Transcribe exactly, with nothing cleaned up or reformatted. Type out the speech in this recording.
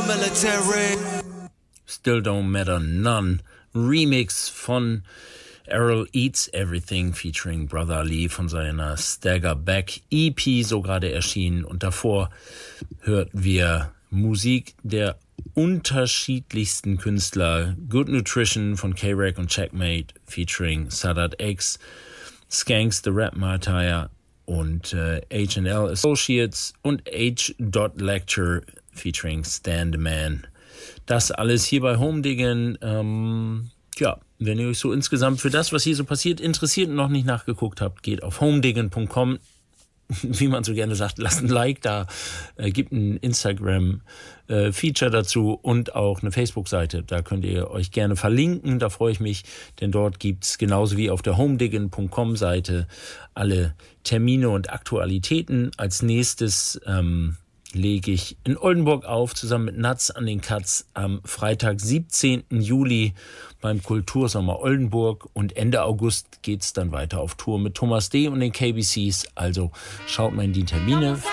military. Still Don't Matter None. Remix von Errol Eats Everything featuring Brother Lee von seiner Stagger Back E P, so gerade erschienen. Und davor hörten wir Musik der unterschiedlichsten Künstler. Good Nutrition von K-Rec und Checkmate featuring Sadat X, Skanks the Rap Martyr und äh, H and L Associates und H. Lecture featuring Stand Man. Das alles hier bei Homediggin. Ähm, ja, wenn ihr euch so insgesamt für das, was hier so passiert, interessiert und noch nicht nachgeguckt habt, geht auf homediggin punkt com. Wie man so gerne sagt, lasst ein Like da, äh, gibt ein Instagram-Feature äh, dazu und auch eine Facebook-Seite. Da könnt ihr euch gerne verlinken, da freue ich mich, denn dort gibt's genauso wie auf der homediggin punkt com Seite alle Termine und Aktualitäten. Als nächstes ähm, lege ich in Oldenburg auf, zusammen mit Nuts an den Cuts am Freitag, siebzehnten Juli beim Kultursommer Oldenburg, und Ende August geht's dann weiter auf Tour mit Thomas D. und den K B Cs. Also schaut mal in die Termine.